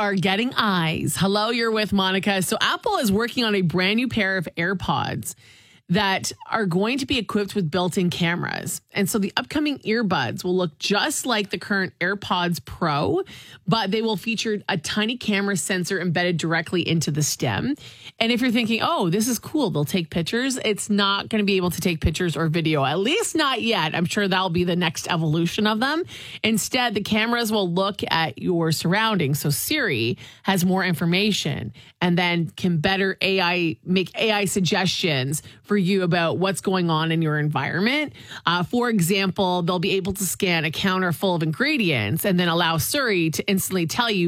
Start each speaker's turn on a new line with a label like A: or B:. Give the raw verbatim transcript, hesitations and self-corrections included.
A: are getting eyes. Hello, you're with Monica. So Apple is working on a brand new pair of AirPods that are going to be equipped with built-in cameras. And so the upcoming earbuds will look just like the current AirPods Pro, but they will feature a tiny camera sensor embedded directly into the stem. And if you're thinking, oh, this is cool, they'll take pictures, it's not going to be able to take pictures or video, at least not yet. I'm sure that'll be the next evolution of them. Instead, the cameras will look at your surroundings. So Siri has more information and then can better A I, make A I suggestions for you about what's going on in your environment. Uh, for example, they'll be able to scan a counter full of ingredients and then allow Siri to instantly tell you